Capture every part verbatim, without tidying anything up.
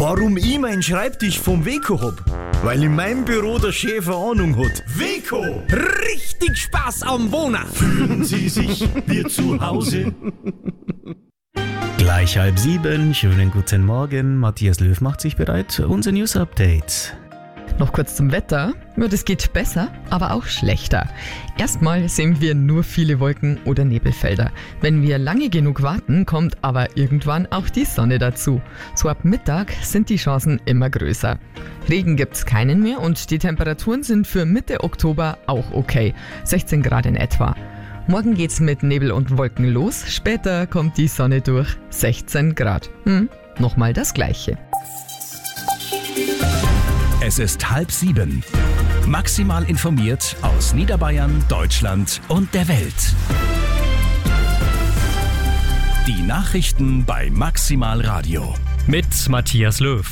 Warum ich meinen Schreibtisch vom Weco hab? Weil in meinem Büro der Chef eine Ahnung hat. Weco! Richtig Spaß am Wohnen! Fühlen Sie sich wie zu Hause? Gleich halb sieben, schönen guten Morgen. Matthias Löw macht sich bereit für unser News-Update. Noch kurz zum Wetter. Ja, das geht besser, aber auch schlechter. Erstmal sehen wir nur viele Wolken oder Nebelfelder. Wenn wir lange genug warten, kommt aber irgendwann auch die Sonne dazu. So ab Mittag sind die Chancen immer größer. Regen gibt's keinen mehr und die Temperaturen sind für Mitte Oktober auch okay. sechzehn Grad in etwa. Morgen geht's mit Nebel und Wolken los, später kommt die Sonne durch, sechzehn Grad. Hm, nochmal das Gleiche. Es ist halb sieben. Maximal informiert aus Niederbayern, Deutschland und der Welt. Die Nachrichten bei Maximal Radio. Mit Matthias Löw.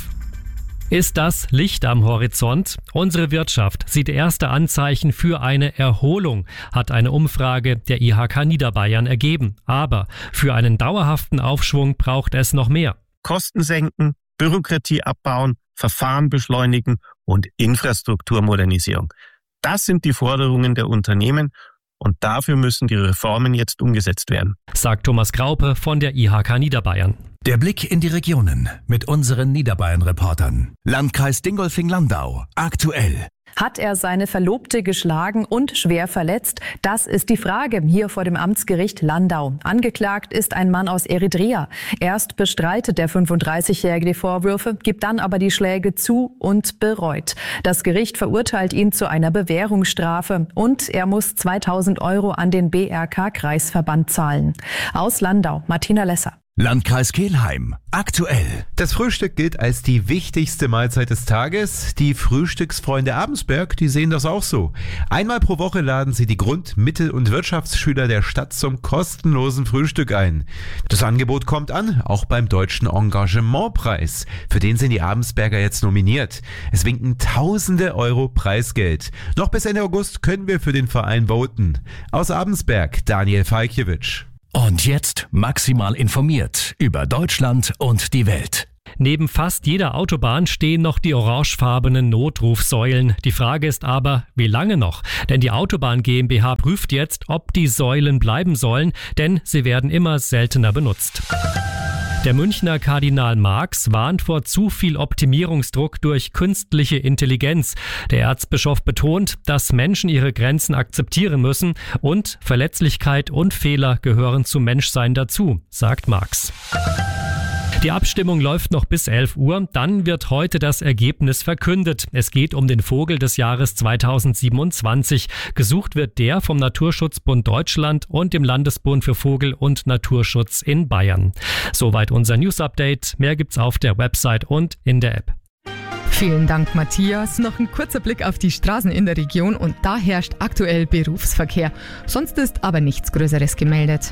Ist das Licht am Horizont? Unsere Wirtschaft sieht erste Anzeichen für eine Erholung, hat eine Umfrage der I H K Niederbayern ergeben. Aber für einen dauerhaften Aufschwung braucht es noch mehr. Kosten senken, Bürokratie abbauen, Verfahren beschleunigen und Infrastrukturmodernisierung. Das sind die Forderungen der Unternehmen und dafür müssen die Reformen jetzt umgesetzt werden, sagt Thomas Graupe von der I H K Niederbayern. Der Blick in die Regionen mit unseren Niederbayern-Reportern. Landkreis Dingolfing-Landau, aktuell. Hat er seine Verlobte geschlagen und schwer verletzt? Das ist die Frage hier vor dem Amtsgericht Landau. Angeklagt ist ein Mann aus Eritrea. Erst bestreitet der fünfunddreißigjährige die Vorwürfe, gibt dann aber die Schläge zu und bereut. Das Gericht verurteilt ihn zu einer Bewährungsstrafe und er muss zweitausend Euro an den B R K-Kreisverband zahlen. Aus Landau, Martina Lesser. Landkreis Kelheim, aktuell. Das Frühstück gilt als die wichtigste Mahlzeit des Tages. Die Frühstücksfreunde Abensberg, die sehen das auch so. Einmal pro Woche laden sie die Grund-, Mittel- und Wirtschaftsschüler der Stadt zum kostenlosen Frühstück ein. Das Angebot kommt an, auch beim Deutschen Engagementpreis. Für den sind die Abensberger jetzt nominiert. Es winken tausende Euro Preisgeld. Noch bis Ende August können wir für den Verein voten. Aus Abensberg, Daniel Falkiewicz. Und jetzt maximal informiert über Deutschland und die Welt. Neben fast jeder Autobahn stehen noch die orangefarbenen Notrufsäulen. Die Frage ist aber, wie lange noch? Denn die Autobahn GmbH prüft jetzt, ob die Säulen bleiben sollen, denn sie werden immer seltener benutzt. Der Münchner Kardinal Marx warnt vor zu viel Optimierungsdruck durch künstliche Intelligenz. Der Erzbischof betont, dass Menschen ihre Grenzen akzeptieren müssen und Verletzlichkeit und Fehler gehören zum Menschsein dazu, sagt Marx. Die Abstimmung läuft noch bis elf Uhr, dann wird heute das Ergebnis verkündet. Es geht um den Vogel des Jahres zweitausendsiebenundzwanzig. Gesucht wird der vom Naturschutzbund Deutschland und dem Landesbund für Vogel- und Naturschutz in Bayern. Soweit unser News-Update. Mehr gibt's auf der Website und in der App. Vielen Dank, Matthias. Noch ein kurzer Blick auf die Straßen in der Region und da herrscht aktuell Berufsverkehr. Sonst ist aber nichts Größeres gemeldet.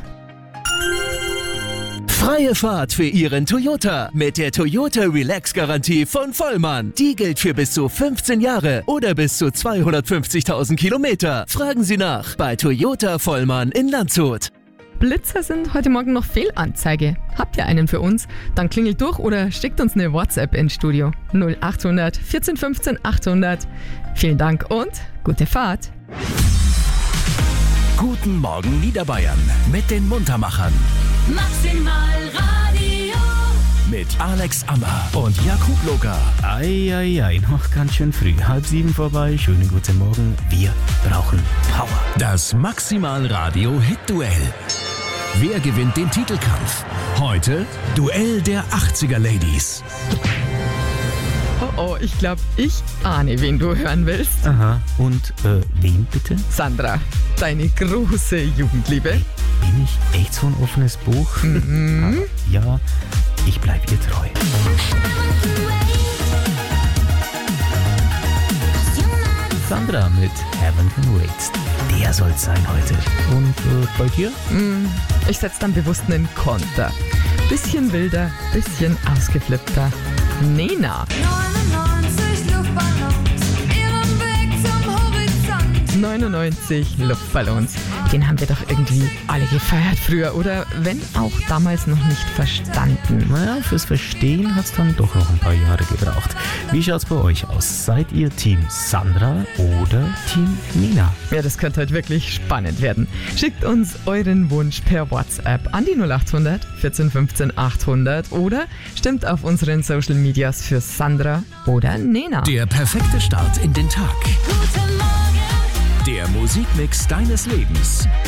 Freie Fahrt für Ihren Toyota mit der Toyota Relax-Garantie von Vollmann. Die gilt für bis zu fünfzehn Jahre oder bis zu zweihundertfünfzigtausend Kilometer. Fragen Sie nach bei Toyota Vollmann in Landshut. Blitzer sind heute Morgen noch Fehlanzeige. Habt ihr einen für uns? Dann klingelt durch oder schickt uns eine WhatsApp ins Studio. null achthundert vierzehn fünfzehn achthundert. Vielen Dank und gute Fahrt. Guten Morgen Niederbayern mit den Muntermachern. Maximal Radio. Mit Alex Ammer und Jakub Loga. Eieiei, noch ganz schön früh. Halb sieben vorbei. Schönen guten Morgen. Wir brauchen Power. Das Maximal Radio Hit-Duell. Wer gewinnt den Titelkampf? Heute Duell der achtziger Ladies. Oh oh, ich glaube, ich ahne, wen du hören willst. Aha, und äh, wen bitte? Sandra, deine große Jugendliebe. Bin ich echt so ein offenes Buch? Mhm. Ja, ich bleib ihr treu. Sandra mit Heaven Can Wait. Der soll's sein heute. Und äh, bei dir? Ich setze dann bewusst einen Konter. Bisschen wilder, bisschen ausgeflippter. Nena. neunundneunzig Luftballons, ihren Weg zum Horizont. neunundneunzig Luftballons. Den haben wir doch irgendwie alle gefeiert früher, oder wenn auch damals noch nicht verstanden. Naja, fürs Verstehen hat es dann doch noch ein paar Jahre gebraucht. Wie schaut's bei euch aus? Seid ihr Team Sandra oder Team Nina? Ja, das könnte halt wirklich spannend werden. Schickt uns euren Wunsch per WhatsApp an die null acht hundert vierzehn fünfzehn achthundert oder stimmt auf unseren Social Medias für Sandra oder Nena. Der perfekte Start in den Tag. Guten Morgen. Der Musikmix deines Lebens.